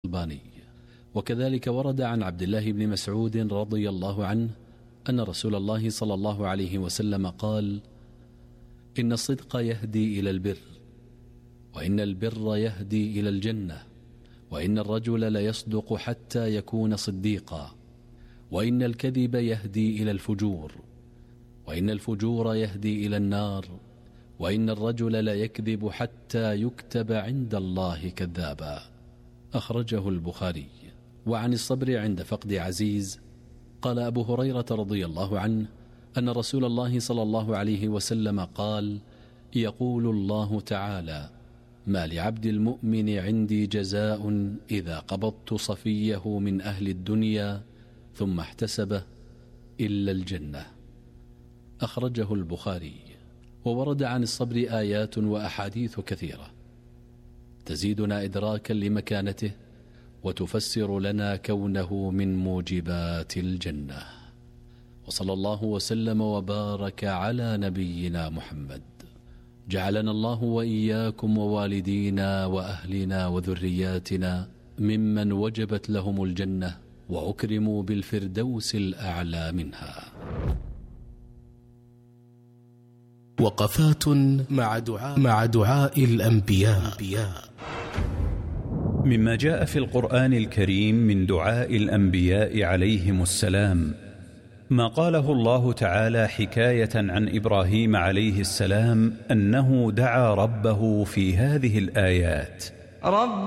الألباني. وكذلك ورد عن عبد الله بن مسعود رضي الله عنه أن رسول الله صلى الله عليه وسلم قال: إن الصدق يهدي إلى البر، وإن البر يهدي إلى الجنة، وإن الرجل ليصدق حتى يكون صديقا، وإن الكذب يهدي إلى الفجور، وإن الفجور يهدي إلى النار، وإن الرجل ليكذب حتى يكتب عند الله كذابا. أخرجه البخاري. وعن الصبر عند فقد عزيز قال أبو هريرة رضي الله عنه أن رسول الله صلى الله عليه وسلم قال: يقول الله تعالى: ما لعبد المؤمن عندي جزاء إذا قبضت صفيه من أهل الدنيا ثم احتسبه إلا الجنة. أخرجه البخاري. وورد عن الصبر آيات وأحاديث كثيرة تزيدنا إدراكا لمكانته وتفسر لنا كونه من موجبات الجنة. وصلى الله وسلم وبارك على نبينا محمد. جعلنا الله وإياكم ووالدينا وأهلنا وذرياتنا ممن وجبت لهم الجنة وأكرموا بالفردوس الأعلى منها. وقفات مع دعاء الأنبياء. مما جاء في القرآن الكريم من دعاء الأنبياء عليهم السلام ما قاله الله تعالى حكاية عن إبراهيم عليه السلام أنه دعا ربه في هذه الآيات: رب